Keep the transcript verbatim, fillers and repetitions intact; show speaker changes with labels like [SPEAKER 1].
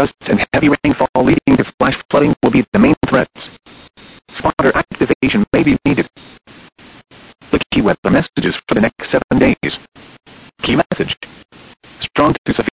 [SPEAKER 1] gusts and heavy rainfall leading to flash flooding will be the main threats. Spotter activation may be needed. The key weather messages for the next seven days. Key message. Strong to